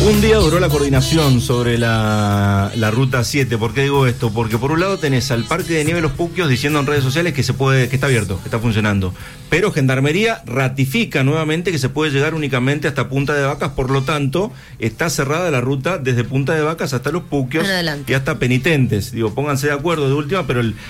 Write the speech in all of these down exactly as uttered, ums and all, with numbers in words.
Un día duró la coordinación sobre la, la ruta siete. ¿Por qué digo esto? Porque por un lado tenés al Parque de Nieve Los Puquios diciendo en redes sociales que se puede, que está abierto, que está funcionando. Pero Gendarmería ratifica nuevamente que se puede llegar únicamente hasta Punta de Vacas, por lo tanto, está cerrada la ruta desde Punta de Vacas hasta Los Puquios y hasta Penitentes. Digo, pónganse de acuerdo de última, pero el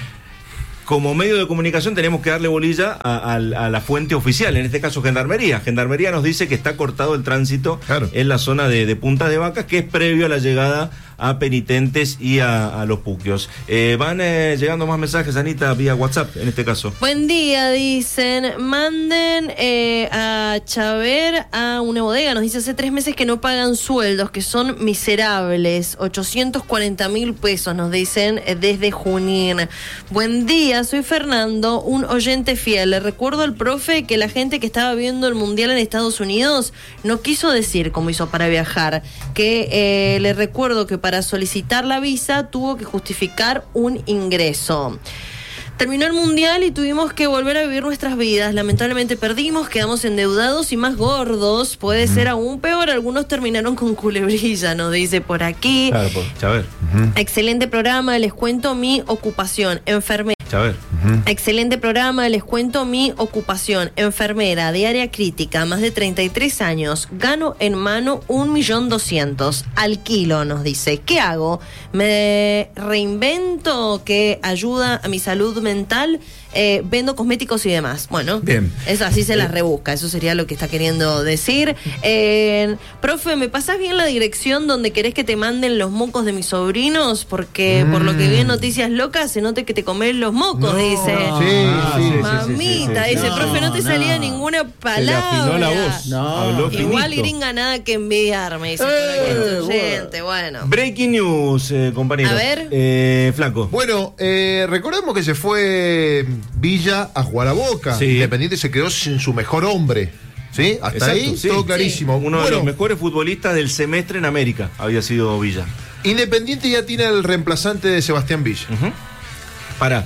como medio de comunicación tenemos que darle bolilla a, a, a la fuente oficial, en este caso Gendarmería. Gendarmería nos dice que está cortado el tránsito claro. en la zona de, de Punta de Vacas, que es previo a la llegada a Penitentes y a, a Los Puquios. Eh, van eh, llegando más mensajes, Anita, vía WhatsApp, en este caso. Buen día, dicen. Manden eh, a Chaver a una bodega. Nos dice hace tres meses que no pagan sueldos, que son miserables. ochocientos cuarenta mil pesos, nos dicen eh, desde Junín. Buen día, soy Fernando, un oyente fiel. Le recuerdo al profe que la gente que estaba viendo el Mundial en Estados Unidos no quiso decir cómo hizo para viajar. Que eh, le recuerdo que para Para solicitar la visa tuvo que justificar un ingreso. Terminó el Mundial y tuvimos que volver a vivir nuestras vidas. Lamentablemente perdimos, quedamos endeudados y más gordos. Puede ser aún peor, algunos terminaron con culebrilla, nos dice por aquí. Claro, pues, Chaver. Uh-huh. Excelente programa, les cuento mi ocupación, enfermera. Chaver. Uh-huh. Excelente programa, les cuento mi ocupación, enfermera de área crítica, más de treinta y tres años, gano en mano un millón doscientos, alquilo, nos dice. ¿Qué hago? ¿Me reinvento que ayuda a mi salud mental? Eh, vendo cosméticos y demás. Bueno, bien. Eso así se las rebusca, eso sería lo que está queriendo decir. Eh, profe, ¿me pasás bien la dirección donde querés que te manden los mocos de mis sobrinos? Porque mm. por lo que vi en Noticias Locas, se nota que te comés los mocos, no, dice. Sí, sí, Mamita, sí, sí, sí, dice, no, profe, no te no. salía ninguna palabra. Se le afinó la voz. No. Habló Igual finito. gringa nada que enviarme, dice eh, por aquí, oyente, bueno. Breaking news, eh, compañero. A ver. Eh, Flaco. Bueno, eh, recordemos que se fue Villa a jugar a Boca. Sí. Independiente se quedó sin su mejor hombre. ¿Sí? Hasta Exacto, ahí sí. todo clarísimo. Uno bueno, de los mejores futbolistas del semestre en América había sido Villa. Independiente ya tiene el reemplazante de Sebastián Villa. Uh-huh. Pará.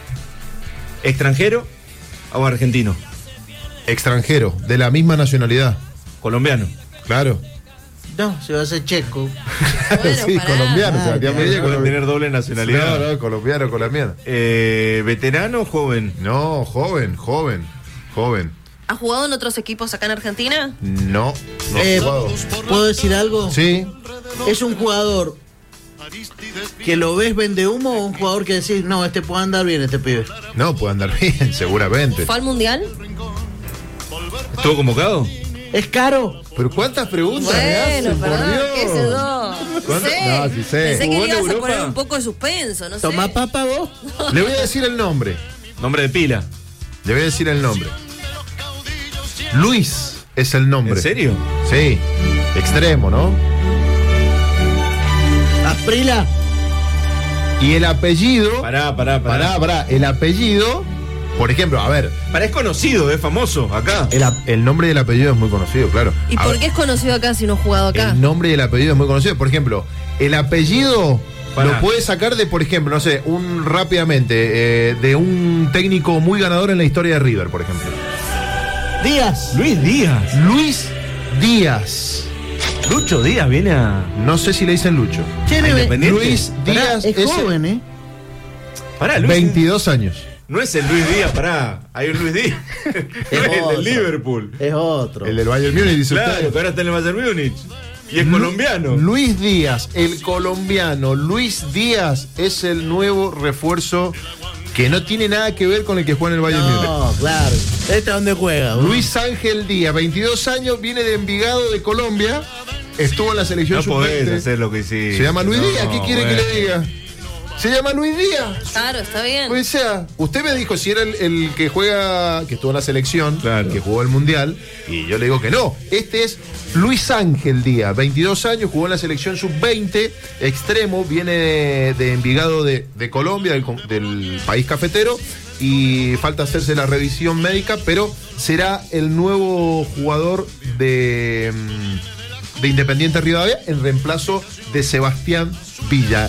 ¿Extranjero o argentino? Extranjero, de la misma nacionalidad. Colombiano. Claro. No, se va a hacer checo. Bueno, sí, pará. colombiano. Ah, Sebastián claro. Villa, Pueden tener doble nacionalidad. No, no, colombiano, colombiano. Eh, ¿Veterano o joven? No, joven, joven, joven. ¿Ha jugado en otros equipos acá en Argentina? No, no Eh, ha jugado. ¿Puedo decir algo? Sí. ¿Es un jugador que lo ves vende humo o un jugador que decís, no, este puede andar bien, este pibe? No, puede andar bien, seguramente. ¿Fue al Mundial? ¿Estuvo convocado? ¿Es caro? Pero ¿cuántas preguntas me Bueno, hacen, por perdón, Dios? ¿qué se do? ¿Cuánto? Sé. No, sí sé. Pensé que ¿Jugó le en ibas a Europa? poner un poco de suspenso, no ¿Tomá sé. papa vos? Le voy a decir el nombre. Nombre de pila. Le voy a decir el nombre. Luis es el nombre. ¿En serio? Sí. Extremo, ¿no? ¿Asprila? Y el apellido. Pará, pará, pará. Pará, pará. El apellido. Por ejemplo, a ver. Pará, es conocido, es famoso acá. El, ap- el nombre y el apellido es muy conocido, claro. ¿Y A por ver, qué es conocido acá si no ha jugado acá? El nombre y el apellido es muy conocido. Por ejemplo, el apellido Pará. lo puedes sacar de, por ejemplo, no sé, un rápidamente, eh, de un técnico muy ganador en la historia de River, por ejemplo. Díaz. Luis Díaz. Luis Díaz. Lucho Díaz viene a. No sé si le dicen Lucho. Tiene ve- Independiente. Luis Pará, Díaz es es joven, ¿eh? Pará, Luis. veintidós años. No es el Luis Díaz, pará. Hay un Luis Díaz. No es el otro. del Liverpool. Es otro. El del Bayern Múnich, dice Claro, usted. que ahora está en el Bayern Múnich. Y es Lu- colombiano. Luis Díaz, el colombiano. Luis Díaz es el nuevo refuerzo que no tiene nada que ver con el que juega en el Bayern Múnich. No, claro. ¿Este dónde juega? boludo? Luis Ángel Díaz, veintidós años, viene de Envigado, de Colombia. Estuvo en la selección No sub podés veinte. hacer lo que hiciste. Se llama Luis No, Díaz, ¿qué quiere bueno. que le diga? Se llama Luis Díaz. Claro, está bien. O sea, usted me dijo si era el, el que juega, que estuvo en la selección, Claro. que jugó el Mundial, y yo le digo que no. Este es Luis Ángel Díaz, veintidós años, jugó en la selección sub veinte, extremo, viene de, de Envigado de, de Colombia, del, del país cafetero, y falta hacerse la revisión médica, pero será el nuevo jugador de, mm, de Independiente Rivadavia en reemplazo de Sebastián Villa.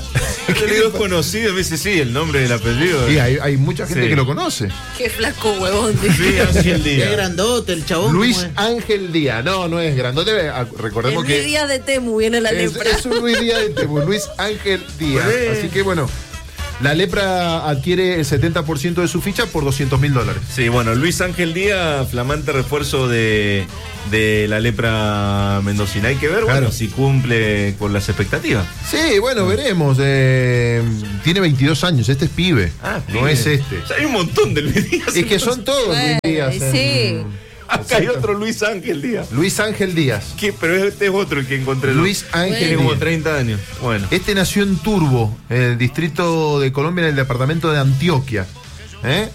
Yo le digo es conocido, me dice sí, el nombre del apellido. Y hay, hay mucha gente Sí. que lo conoce. Qué flaco huevón. Sí, Ángel Qué Díaz. grandote el chabón. Luis ¿cómo es? Ángel Díaz. No, no es grandote. ah, Recordemos El Luis que Díaz de Temu viene la es, lepra. es un Luis Díaz de Temu, Luis Ángel Díaz. Sí. Así que bueno, la lepra adquiere el setenta por ciento de su ficha por doscientos mil dólares. Sí, bueno, Luis Ángel Díaz, flamante refuerzo de, de la lepra mendocina. Hay que ver, Claro. bueno, si cumple con las expectativas. Sí, bueno, veremos. eh, tiene veintidós años, este es pibe. Ah, no pibe. es este. O sea, hay un montón de Luis Díaz. Es que son todos Luis Bueno, Díaz. y en- sí. Acá hay otro Luis Ángel Díaz. Luis Ángel Díaz. ¿Qué? Pero este es otro el que encontré. Luis Ángel Tiene como Díaz. treinta años. Bueno. Este nació en Turbo, en el distrito de Colombia, en el departamento de Antioquia. ¿Eh?